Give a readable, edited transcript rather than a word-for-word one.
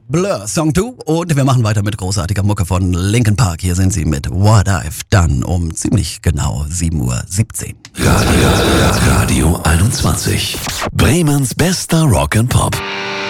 Blur, Song 2 und wir machen weiter mit großartiger Mucke von Linkin Park. Hier sind sie mit What I've Done um ziemlich genau 7:17 Uhr. Radio 21. Bremens bester Rock and Pop.